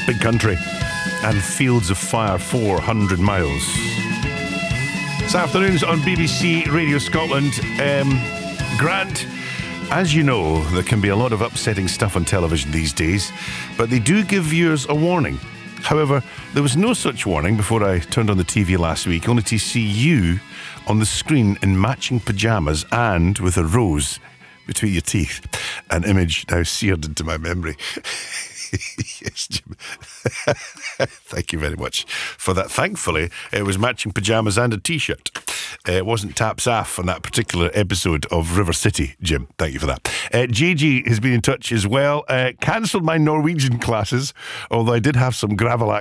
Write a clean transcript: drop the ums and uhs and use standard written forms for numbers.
Big Country and Fields of Fire, 400 miles. This afternoon's on BBC Radio Scotland. Grant, as you know, there can be a lot of upsetting stuff on television these days, but they do give viewers a warning. However, there was no such warning before I turned on the TV last week, only to see you on the screen in matching pyjamas and with a rose between your teeth. An image now seared into my memory. Yes, Jim. Thank you very much for that. Thankfully, it was matching pyjamas and a T-shirt. It wasn't taps off on that particular episode of River City, Jim. Thank you for that. JG has been in touch as well. Cancelled my Norwegian classes, although I did have some Gravelax